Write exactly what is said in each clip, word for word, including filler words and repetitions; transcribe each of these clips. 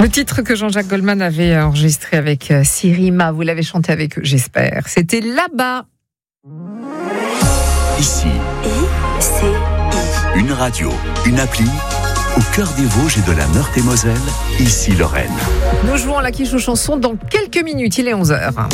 Le titre que Jean-Jacques Goldman avait enregistré avec Sirima, vous l'avez chanté avec eux, j'espère. C'était Là-bas. Ici. I C I. Une radio, une appli. Au cœur des Vosges et de la Meurthe-et-Moselle, ici Lorraine. Nous jouons à la quiche aux chansons dans quelques minutes, il est onze heures.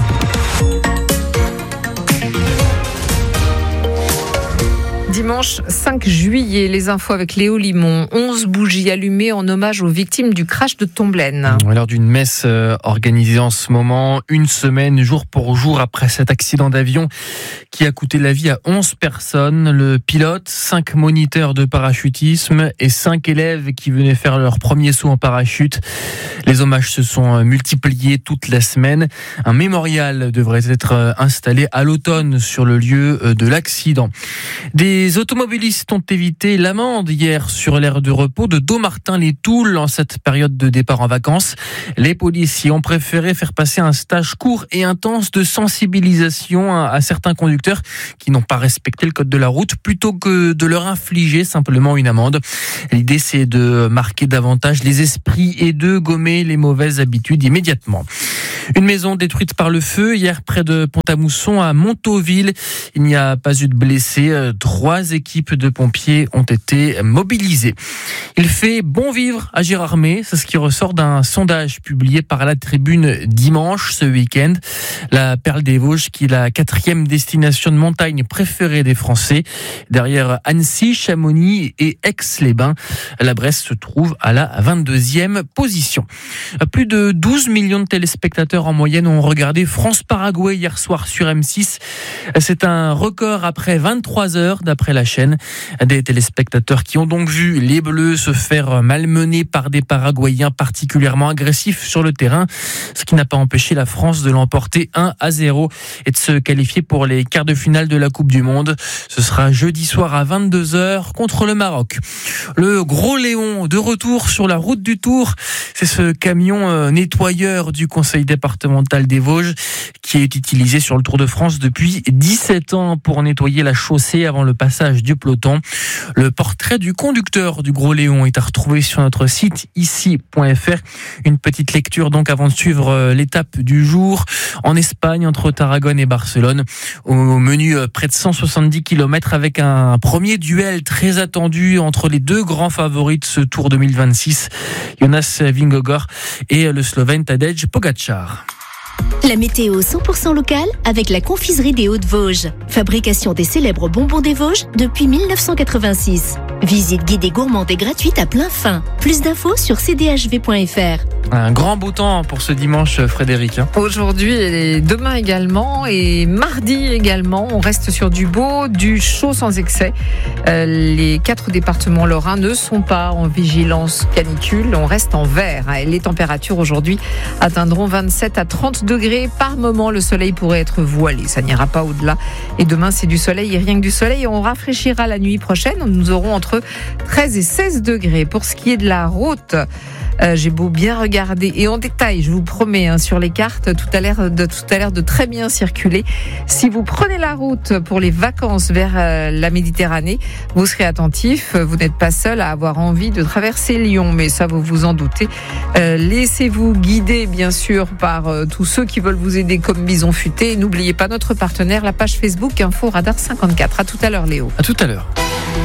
Dimanche cinq juillet, les infos avec Léo Limon. onze bougies allumées en hommage aux victimes du crash de Tomblaine. Lors d'une messe euh, organisée en ce moment, une semaine, jour pour jour, après cet accident d'avion qui a coûté la vie à onze personnes. Le pilote, cinq moniteurs de parachutisme et cinq élèves qui venaient faire leur premier saut en parachute. Les hommages se sont multipliés toute la semaine. Un mémorial devrait être installé à l'automne sur le lieu de l'accident. Des Les automobilistes ont évité l'amende hier sur l'aire de repos de Dommartin-les-Toules en cette période de départ en vacances. Les policiers ont préféré faire passer un stage court et intense de sensibilisation à certains conducteurs qui n'ont pas respecté le code de la route plutôt que de leur infliger simplement une amende. L'idée, c'est de marquer davantage les esprits et de gommer les mauvaises habitudes immédiatement. Une maison détruite par le feu hier près de Pont-à-Mousson à Montauville. Il n'y a pas eu de blessés. Trois équipes de pompiers ont été mobilisées. Il fait bon vivre à Gérardmer. C'est ce qui ressort d'un sondage publié par la Tribune dimanche ce week-end. La Perle des Vosges, qui est la quatrième destination de montagne préférée des Français. Derrière Annecy, Chamonix et Aix-les-Bains. La Bresse se trouve à la vingt-deuxième position. Plus de douze millions de téléspectateurs en moyenne ont regardé France-Paraguay hier soir sur M six. C'est un record après vingt-trois heures d'après la chaîne. Des téléspectateurs qui ont donc vu les Bleus se faire malmener par des Paraguayens particulièrement agressifs sur le terrain, ce qui n'a pas empêché la France de l'emporter un à zéro et de se qualifier pour les quarts de finale de la Coupe du Monde. Ce sera jeudi soir à vingt-deux heures contre le Maroc. Le Gros Léon de retour sur la route du Tour, c'est ce camion nettoyeur du Conseil départemental des Vosges qui est utilisé sur le Tour de France depuis dix-sept ans pour nettoyer la chaussée avant le passage du peloton. Le portrait du conducteur du Gros Léon est à retrouver sur notre site ici point f r. Une petite lecture donc avant de suivre l'étape du jour en Espagne entre Tarragone et Barcelone. Au menu près de cent soixante-dix kilomètres avec un premier duel très attendu entre les deux grands favoris de ce Tour deux mille vingt-six, Jonas Vingegaard et le Slovène Tadej Pogačar. La météo cent pour cent locale avec la confiserie des Hauts-de-Vosges. Fabrication des célèbres bonbons des Vosges depuis mille neuf cent quatre-vingt-six. Visite guidée gourmande et gratuite à plein fin. Plus d'infos sur c d h v point f r. Un grand beau temps pour ce dimanche, Frédéric. Aujourd'hui et demain également et mardi également. On reste sur du beau, du chaud sans excès. Euh, les quatre départements lorrains ne sont pas en vigilance canicule. On reste en vert. Et les températures aujourd'hui atteindront vingt-sept à trente degrés. Par moment, le soleil pourrait être voilé. Ça n'ira pas au-delà. Et demain, c'est du soleil et rien que du soleil. On rafraîchira la nuit prochaine. Nous aurons entre treize et seize degrés. Pour ce qui est de la route, Euh, j'ai beau bien regarder et en détail, je vous promets, hein, sur les cartes, tout a l'air de tout à l'air de très bien circuler. Si vous prenez la route pour les vacances vers euh, la Méditerranée, vous serez attentif. Vous n'êtes pas seul à avoir envie de traverser Lyon, mais ça vous vous en doutez. Euh, laissez-vous guider, bien sûr, par euh, tous ceux qui veulent vous aider comme Bison Futé. N'oubliez pas notre partenaire, la page Facebook Info Radar cinquante-quatre. À tout à l'heure, Léo. À tout à l'heure.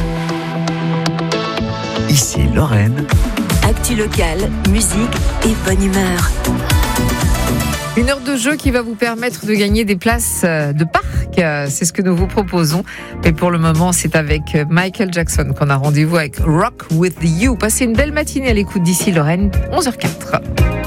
Ici Lorraine. Actu locale, musique et bonne humeur. Une heure de jeu qui va vous permettre de gagner des places de parc. C'est ce que nous vous proposons. Mais pour le moment, c'est avec Michael Jackson qu'on a rendez-vous avec Rock With You. Passez une belle matinée à l'écoute d'ici Lorraine, onze heures zéro quatre.